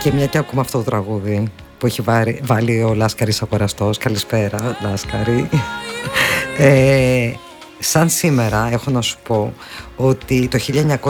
Και μια και ακούμε αυτό το τραγούδι που έχει βάλει ο Λάσκαρης Αγοραστός. Καλησπέρα Λάσκαρη. Σαν σήμερα έχω να σου πω ότι το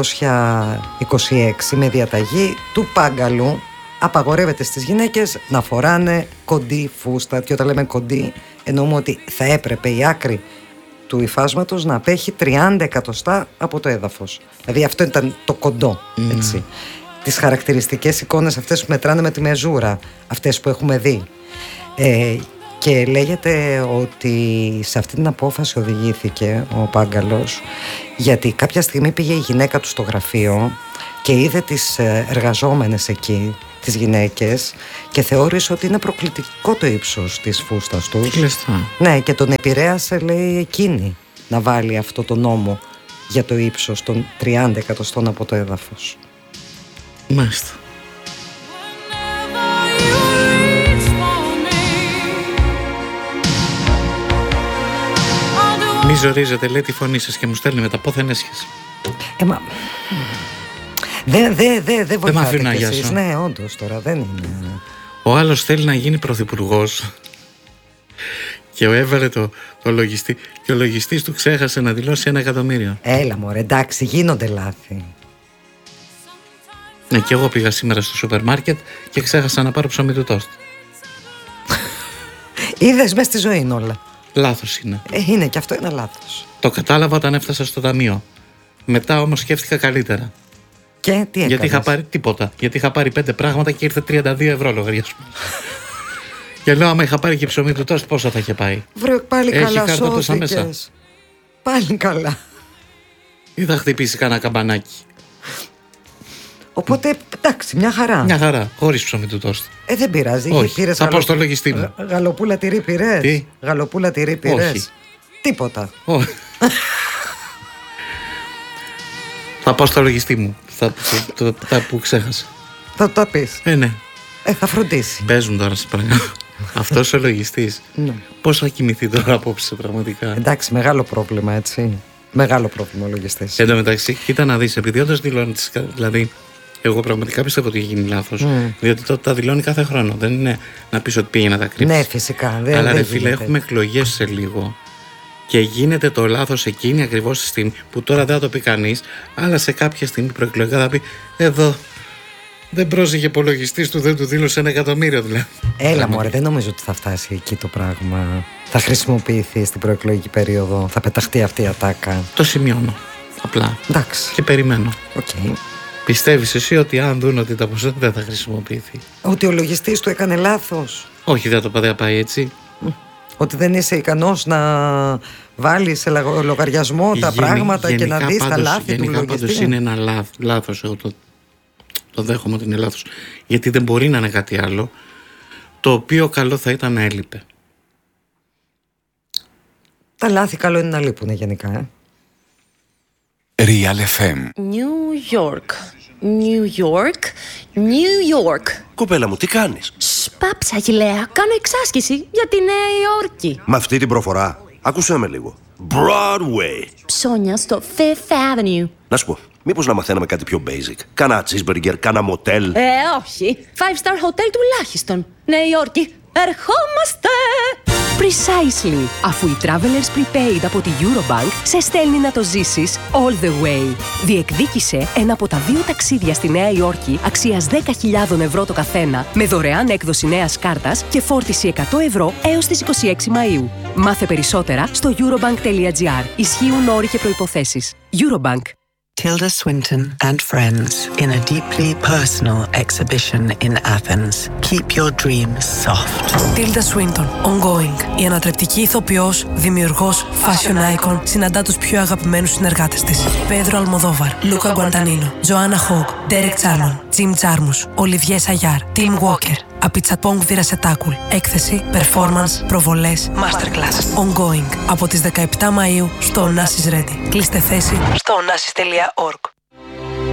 1926 με διαταγή του Πάγκαλου απαγορεύεται στις γυναίκες να φοράνε κοντή φούστα. Και όταν λέμε κοντή εννοούμε ότι θα έπρεπε η άκρη του υφάσματος να απέχει 30 εκατοστά από το έδαφος. Δηλαδή αυτό ήταν το κοντό, έτσι. Τις χαρακτηριστικές εικόνες αυτές που μετράνε με τη μεζούρα, αυτές που έχουμε δει. Και λέγεται ότι σε αυτή την απόφαση οδηγήθηκε ο Πάγκαλος γιατί κάποια στιγμή πήγε η γυναίκα του στο γραφείο και είδε τις εργαζόμενες εκεί, τις γυναίκες, και θεώρησε ότι είναι προκλητικό το ύψος της φούστας τους. Ναι, και τον επηρέασε, λέει, εκείνη να βάλει αυτό το νόμο για το ύψος των 30 εκατοστών από το έδαφος. Μάλιστα. Μη ζορίζετε, λέει, τη φωνή σας και μου στέλνει με τα πόθεν έσχες. Δεν βοηθάτε να κι εσείς. αγιάσω. Ναι, όντως τώρα δεν είναι. Ο άλλος θέλει να γίνει πρωθυπουργός και έβαλε το λογιστή και ο λογιστής του ξέχασε να δηλώσει 1 εκατομμύριο. Έλα μωρέ, εντάξει, γίνονται λάθη. Ναι, και εγώ πήγα σήμερα στο σούπερ μάρκετ και ξέχασα να πάρω ψωμί του τόστ. Είδες, μες στη ζωή είναι όλα. Λάθος είναι. Είναι και αυτό, είναι λάθος. Το κατάλαβα όταν έφτασα στο ταμείο. Μετά όμως σκέφτηκα καλύτερα. Και τι έκανες? Γιατί είχα πάρει τίποτα. Γιατί είχα πάρει 5 πράγματα και ήρθε 32 ευρώ λογαριασμό. Και λέω, άμα είχα πάρει και ψωμί του τόστ, πόσο θα είχε πάει? Βρε, πάλι έχει καλά κάρτα τόσα μέσα. σώθηκες. Πάλι καλά. Ή θα χτυπήσει κανένα καμπανάκι? Οπότε, εντάξει, μια χαρά. Μια χαρά, χωρίς ψωμί του τόστ. Δεν πειράζει. Όχι, θα πάω στο λογιστή μου. Γαλοπούλα τυρί πειρές? Τι? Γαλοπούλα τυρί πειρές? Όχι. Τίποτα. Όχι. Θα πάω στο λογιστή μου. Τα που ξέχασα. Θα το πεις? Ναι. Θα φροντίσει. Παίζουν τώρα σε πράγμα. Αυτός ο λογιστής. Ναι. Πώς θα κοιμηθεί τώρα απόψε πραγματικά? Εντάξει, μεγάλο πρόβλημα, έτσι. Μεγάλο πρόβλημα ο λογιστής. Εν τω μεταξύ, κοίτα να δεις, επειδή όντως δηλώνει, δηλαδή, εγώ πραγματικά πιστεύω ότι έχει γίνει λάθος. Διότι τότε τα δηλώνει κάθε χρόνο. Δεν είναι να πεις ότι πήγε να τα κρύψει. Ναι, φυσικά. Αλλά ρε φίλε, έχουμε εκλογές σε λίγο. Και γίνεται το λάθος εκείνη ακριβώς τη στιγμή που τώρα δεν θα το πει κανείς, αλλά σε κάποια στιγμή προεκλογικά θα πει: εδώ δεν πρόσεχε υπολογιστής του, δεν του δήλωσε 1 εκατομμύριο δηλαδή. Έλα μωρέ, δεν νομίζω ότι θα φτάσει εκεί το πράγμα. Θα χρησιμοποιηθεί στην προεκλογική περίοδο. Θα πεταχτεί αυτή η ατάκα. Το σημειώνω. Απλά. Εντάξει. Και περιμένω. Okay. Πιστεύεις εσύ ότι αν δουν ότι τα ποσότητα δεν θα χρησιμοποιηθεί? Ότι ο λογιστής του έκανε λάθος? Όχι, δεν θα πάει έτσι. Ότι δεν είσαι ικανός να βάλεις σε λογαριασμό τα πράγματα και να δεις τα λάθη του λογιστή? Πάντως είναι ένα λάθος. Εγώ το δέχομαι ότι είναι λάθος. Γιατί δεν μπορεί να είναι κάτι άλλο, το οποίο καλό θα ήταν να έλειπε. Τα λάθη καλό είναι να λείπουν γενικά. Real FM. New York. New York. New York. Κοπέλα μου, τι κάνεις? Πάψα, Αγγιλέα. Κάνω εξάσκηση για τη Νέα Υόρκη. Με αυτή την προφορά, άκουσέ με λίγο. Broadway. Ψώνια στο Fifth Avenue. Να σου πω, μήπως να μαθαίναμε κάτι πιο basic? Κάνα cheeseburger, κάνα μοτέλ? Όχι. 5-star hotel τουλάχιστον. Νέα Υόρκη. Ερχόμαστε! Precisely. Αφού η Travelers Prepaid από τη Eurobank σε στέλνει να το ζήσεις all the way. Διεκδίκησε ένα από τα 2 ταξίδια στη Νέα Υόρκη αξίας 10.000 ευρώ το καθένα, με δωρεάν έκδοση νέας κάρτας και φόρτιση 100 ευρώ έως τις 26 Μαΐου. Μάθε περισσότερα στο eurobank.gr. Ισχύουν όροι και προϋποθέσεις. Eurobank. Tilda Swinton and friends in a deeply personal exhibition in Athens. Keep your dreams soft. Tilda Swinton, ongoing. Η ανατρεπτική ηθοποιός, δημιουργός, fashion icon συναντά τους πιο αγαπημένους συνεργάτες της. Πέδρο Αλμοδόβαρ, Λούκα Γκουαντανίνο, Τζοάννα Χόγκ, Ντέρεκ Τσάρμον, Τζιμ Τζάρμους, Ολιβιέ Σαγιάρ, Τιμ Walker, Απιτσαπόγκ Βιρασετάκουλ. Έκθεση, performance, προβολές, masterclass. Ongoing. Από τις 17 Μαΐου στο Onassis Ready. Κλείστε θέση στο onassis.org.